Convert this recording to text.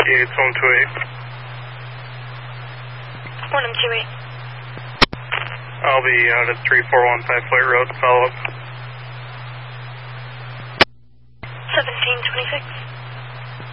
Gates 128. 128. I'll be out at 3415 Flight Road, follow up. 1726.